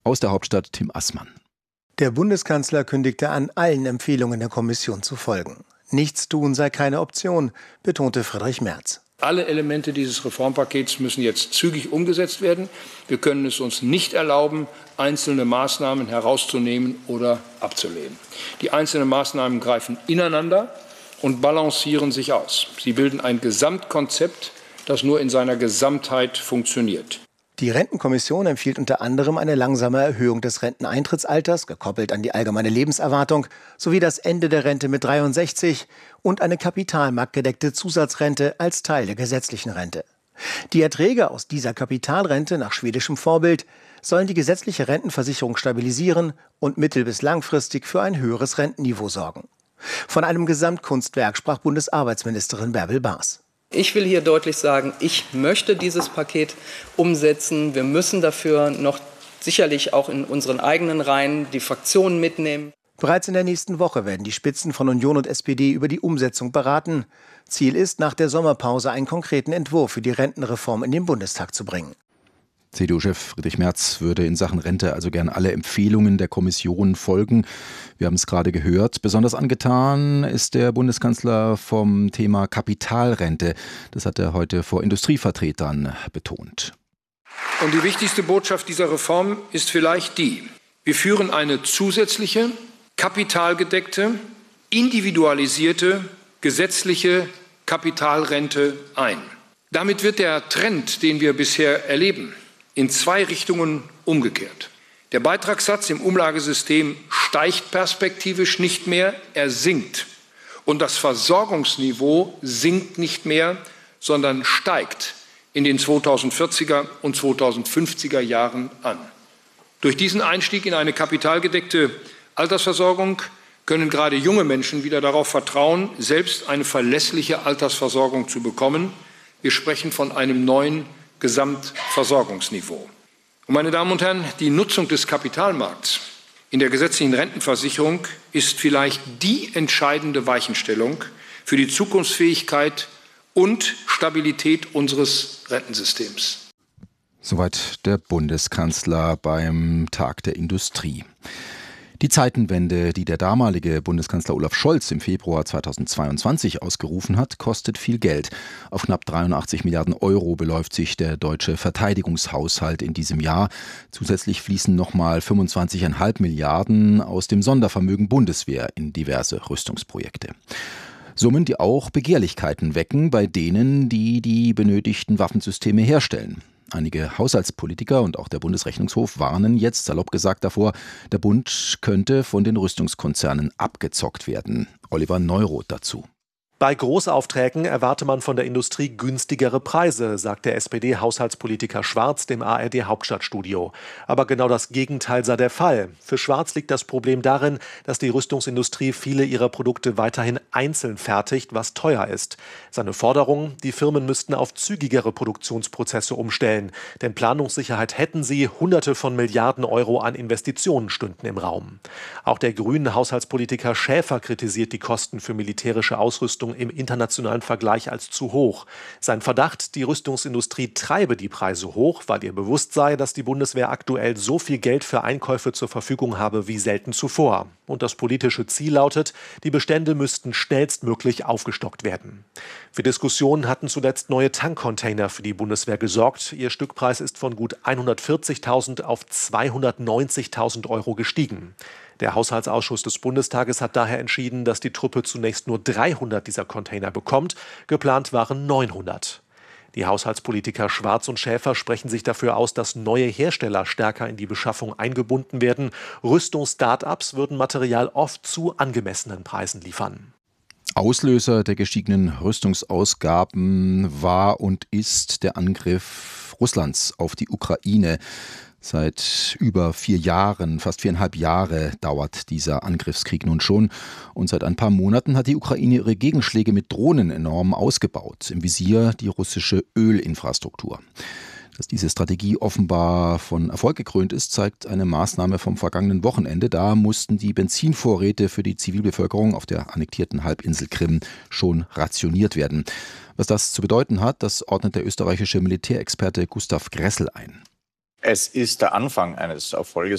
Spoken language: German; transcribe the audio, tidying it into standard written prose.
Aus der Hauptstadt Tim Assmann. Der Bundeskanzler kündigte an, allen Empfehlungen der Kommission zu folgen. Nichts tun sei keine Option, betonte Friedrich Merz. Alle Elemente dieses Reformpakets müssen jetzt zügig umgesetzt werden. Wir können es uns nicht erlauben, einzelne Maßnahmen herauszunehmen oder abzulehnen. Die einzelnen Maßnahmen greifen ineinander und balancieren sich aus. Sie bilden ein Gesamtkonzept, das nur in seiner Gesamtheit funktioniert. Die Rentenkommission empfiehlt unter anderem eine langsame Erhöhung des Renteneintrittsalters, gekoppelt an die allgemeine Lebenserwartung, sowie das Ende der Rente mit 63 und eine kapitalmarktgedeckte Zusatzrente als Teil der gesetzlichen Rente. Die Erträge aus dieser Kapitalrente nach schwedischem Vorbild sollen die gesetzliche Rentenversicherung stabilisieren und mittel- bis langfristig für ein höheres Rentenniveau sorgen. Von einem Gesamtkunstwerk sprach Bundesarbeitsministerin Bärbel Baas. Ich will hier deutlich sagen, ich möchte dieses Paket umsetzen. Wir müssen dafür noch sicherlich auch in unseren eigenen Reihen die Fraktionen mitnehmen. Bereits in der nächsten Woche werden die Spitzen von Union und SPD über die Umsetzung beraten. Ziel ist, nach der Sommerpause einen konkreten Entwurf für die Rentenreform in den Bundestag zu bringen. CDU-Chef Friedrich Merz würde in Sachen Rente also gern alle Empfehlungen der Kommission folgen. Wir haben es gerade gehört. Besonders angetan ist der Bundeskanzler vom Thema Kapitalrente. Das hat er heute vor Industrievertretern betont. Und die wichtigste Botschaft dieser Reform ist vielleicht die: Wir führen eine zusätzliche, kapitalgedeckte, individualisierte, gesetzliche Kapitalrente ein. Damit wird der Trend, den wir bisher erleben, in zwei Richtungen umgekehrt. Der Beitragssatz im Umlagesystem steigt perspektivisch nicht mehr, er sinkt. Und das Versorgungsniveau sinkt nicht mehr, sondern steigt in den 2040er und 2050er Jahren an. Durch diesen Einstieg in eine kapitalgedeckte Altersversorgung können gerade junge Menschen wieder darauf vertrauen, selbst eine verlässliche Altersversorgung zu bekommen. Wir sprechen von einem neuen Gesamtversorgungsniveau. Und meine Damen und Herren, die Nutzung des Kapitalmarkts in der gesetzlichen Rentenversicherung ist vielleicht die entscheidende Weichenstellung für die Zukunftsfähigkeit und Stabilität unseres Rentensystems. Soweit der Bundeskanzler beim Tag der Industrie. Die Zeitenwende, die der damalige Bundeskanzler Olaf Scholz im Februar 2022 ausgerufen hat, kostet viel Geld. Auf knapp 83 Milliarden Euro beläuft sich der deutsche Verteidigungshaushalt in diesem Jahr. Zusätzlich fließen nochmal 25,5 Milliarden aus dem Sondervermögen Bundeswehr in diverse Rüstungsprojekte. Summen, die auch Begehrlichkeiten wecken bei denen, die die benötigten Waffensysteme herstellen. Einige Haushaltspolitiker und auch der Bundesrechnungshof warnen jetzt, salopp gesagt, davor, der Bund könnte von den Rüstungskonzernen abgezockt werden. Oliver Neuroth dazu. Bei Großaufträgen erwarte man von der Industrie günstigere Preise, sagt der SPD-Haushaltspolitiker Schwarz dem ARD-Hauptstadtstudio. Aber genau das Gegenteil sei der Fall. Für Schwarz liegt das Problem darin, dass die Rüstungsindustrie viele ihrer Produkte weiterhin einzeln fertigt, was teuer ist. Seine Forderung, die Firmen müssten auf zügigere Produktionsprozesse umstellen. Denn Planungssicherheit hätten sie, Hunderte von Milliarden Euro an Investitionen stünden im Raum. Auch der grünen Haushaltspolitiker Schäfer kritisiert die Kosten für militärische Ausrüstung im internationalen Vergleich als zu hoch. Sein Verdacht, die Rüstungsindustrie treibe die Preise hoch, weil ihr bewusst sei, dass die Bundeswehr aktuell so viel Geld für Einkäufe zur Verfügung habe wie selten zuvor. Und das politische Ziel lautet, die Bestände müssten schnellstmöglich aufgestockt werden. Für Diskussionen hatten zuletzt neue Tankcontainer für die Bundeswehr gesorgt. Ihr Stückpreis ist von gut 140.000 auf 290.000 Euro gestiegen. Der Haushaltsausschuss des Bundestages hat daher entschieden, dass die Truppe zunächst nur 300 dieser Container bekommt. Geplant waren 900. Die Haushaltspolitiker Schwarz und Schäfer sprechen sich dafür aus, dass neue Hersteller stärker in die Beschaffung eingebunden werden. Rüstungs-Start-ups würden Material oft zu angemessenen Preisen liefern. Auslöser der gestiegenen Rüstungsausgaben war und ist der Angriff Russlands auf die Ukraine. Seit über 4 Jahren, fast 4,5 Jahre dauert dieser Angriffskrieg nun schon. Und seit ein paar Monaten hat die Ukraine ihre Gegenschläge mit Drohnen enorm ausgebaut. Im Visier die russische Ölinfrastruktur. Dass diese Strategie offenbar von Erfolg gekrönt ist, zeigt eine Maßnahme vom vergangenen Wochenende. Da mussten die Benzinvorräte für die Zivilbevölkerung auf der annektierten Halbinsel Krim schon rationiert werden. Was das zu bedeuten hat, das ordnet der österreichische Militärexperte Gustav Gressel ein. Es ist der Anfang eines Erfolges.